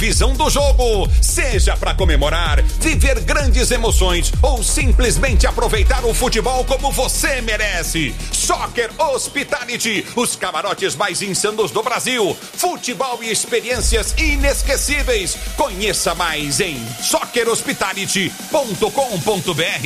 Visão do jogo, seja para comemorar, viver grandes emoções ou simplesmente aproveitar o futebol como você merece. Soccer Hospitality, os camarotes mais insanos do Brasil. Futebol e experiências inesquecíveis. Conheça mais em soccerhospitality.com.br.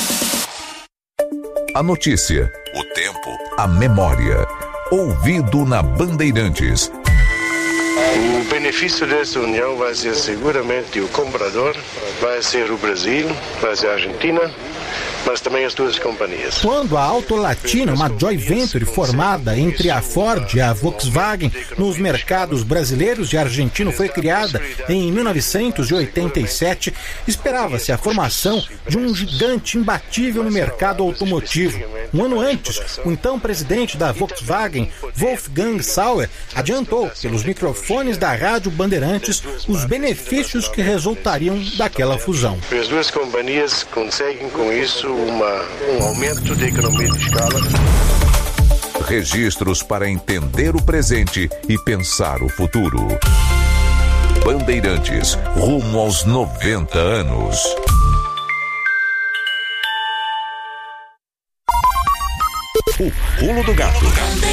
A notícia, o tempo, a memória. Ouvido na Bandeirantes. O benefício dessa união vai ser seguramente o comprador, vai ser o Brasil, vai ser a Argentina, mas também as duas companhias. Quando a Auto Latina, uma joint venture formada entre a Ford e a Volkswagen nos mercados brasileiros e argentino, foi criada em 1987, esperava-se a formação de um gigante imbatível no mercado automotivo. Um ano antes, o então presidente da Volkswagen, Wolfgang Sauer, adiantou pelos microfones da Rádio Bandeirantes os benefícios que resultariam daquela fusão. As duas companhias conseguem com isso um aumento de economia de escala. Registros para entender o presente e pensar o futuro. Bandeirantes, rumo aos 90 anos. O pulo do gato.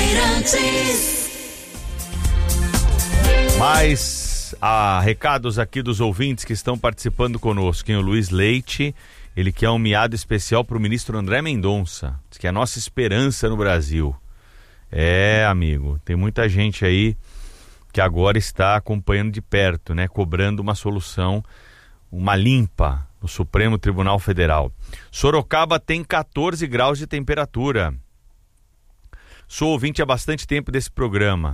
Mais recados aqui dos ouvintes que estão participando conosco. O Luiz Leite, ele quer um miado especial para o ministro André Mendonça, diz que é a nossa esperança no Brasil. Amigo, tem muita gente aí que agora está acompanhando de perto, né, cobrando uma solução, uma limpa no Supremo Tribunal Federal. Sorocaba tem 14 graus de temperatura. Sou ouvinte há bastante tempo desse programa.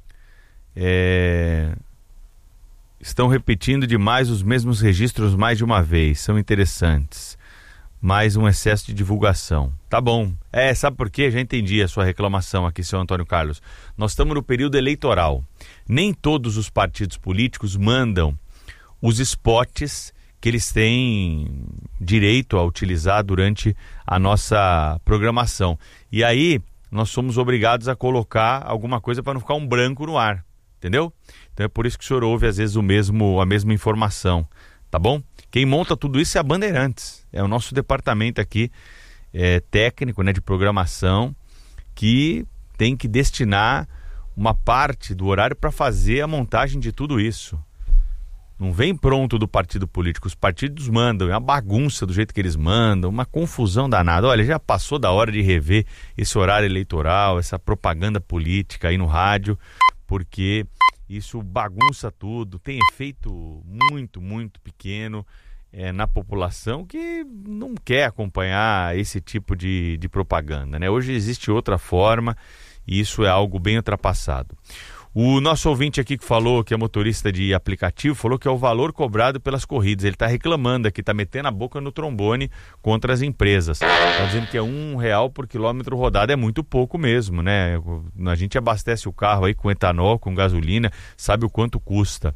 Estão repetindo demais os mesmos registros mais de uma vez. São interessantes. Mais um excesso de divulgação. Tá bom. Sabe por quê? Já entendi a sua reclamação aqui, seu Antônio Carlos. Nós estamos no período eleitoral. Nem todos os partidos políticos mandam os spots que eles têm direito a utilizar durante a nossa programação. E aí, nós somos obrigados a colocar alguma coisa para não ficar um branco no ar. Entendeu? Então é por isso que o senhor ouve às vezes a mesma informação, tá bom? Quem monta tudo isso é a Bandeirantes, é o nosso departamento aqui técnico, né, de programação, que tem que destinar uma parte do horário para fazer a montagem de tudo isso. Não vem pronto do partido político, os partidos mandam, é uma bagunça do jeito que eles mandam, uma confusão danada. Olha, já passou da hora de rever esse horário eleitoral, essa propaganda política aí no rádio, porque isso bagunça tudo, tem efeito muito, muito pequeno na população que não quer acompanhar esse tipo de propaganda, né? Hoje existe outra forma e isso é algo bem ultrapassado. O nosso ouvinte aqui que falou, que é motorista de aplicativo, falou que é o valor cobrado pelas corridas. Ele está reclamando aqui, está metendo a boca no trombone contra as empresas. Está dizendo que é R$1 por quilômetro rodado, é muito pouco mesmo, né? A gente abastece o carro aí com etanol, com gasolina, sabe o quanto custa.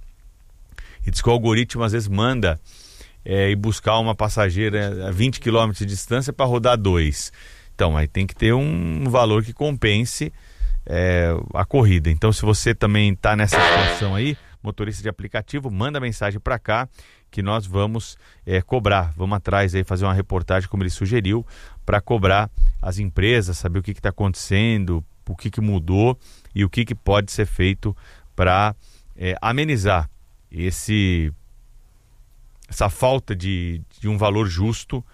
E diz que o algoritmo às vezes manda ir buscar uma passageira a 20 quilômetros de distância para rodar 2. Então, aí tem que ter um valor que compense a corrida. Então, se você também está nessa situação aí, motorista de aplicativo, manda mensagem para cá que nós vamos cobrar. Vamos atrás aí fazer uma reportagem, como ele sugeriu, para cobrar as empresas, saber o que está acontecendo, o que mudou e o que pode ser feito para amenizar essa falta de um valor justo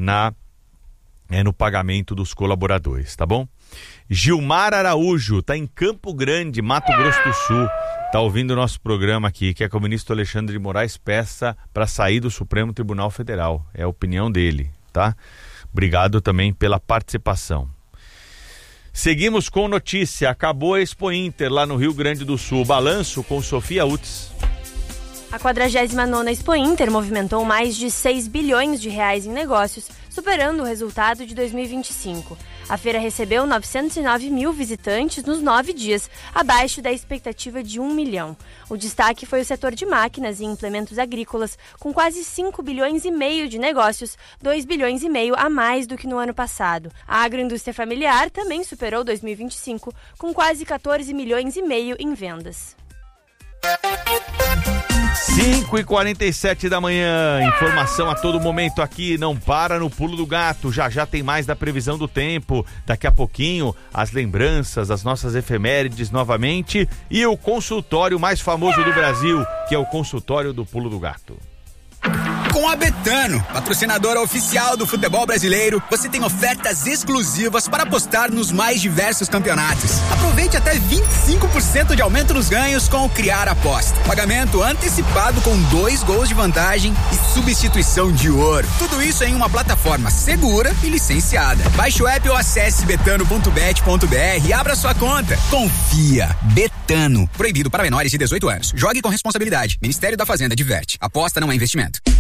no pagamento dos colaboradores, tá bom? Gilmar Araújo está em Campo Grande, Mato Grosso do Sul, está ouvindo o nosso programa aqui, quer que o ministro Alexandre de Moraes peça para sair do Supremo Tribunal Federal, é a opinião dele, tá? Obrigado também pela participação. Seguimos com notícia, acabou a Expo Inter lá no Rio Grande do Sul, balanço com Sofia Utz. A 49ª Expo Inter movimentou mais de 6 bilhões de reais em negócios, superando o resultado de 2025. A feira recebeu 909 mil visitantes nos 9 dias, abaixo da expectativa de 1 milhão. O destaque foi o setor de máquinas e implementos agrícolas, com quase 5 bilhões e meio de negócios, 2 bilhões e meio a mais do que no ano passado. A agroindústria familiar também superou 2025, com quase 14 milhões e meio em vendas. 5h47 da manhã, informação a todo momento aqui, não para no Pulo do Gato, já tem mais da previsão do tempo, daqui a pouquinho as lembranças, as nossas efemérides novamente e o consultório mais famoso do Brasil, que é o consultório do Pulo do Gato. Com a Betano, patrocinadora oficial do futebol brasileiro, você tem ofertas exclusivas para apostar nos mais diversos campeonatos. Aproveite até 25% de aumento nos ganhos com o Criar Aposta. Pagamento antecipado com 2 gols de vantagem e substituição de ouro. Tudo isso em uma plataforma segura e licenciada. Baixe o app ou acesse betano.bet.br e abra sua conta. Confia. Betano. Proibido para menores de 18 anos. Jogue com responsabilidade. Ministério da Fazenda diverte. Aposta não é investimento.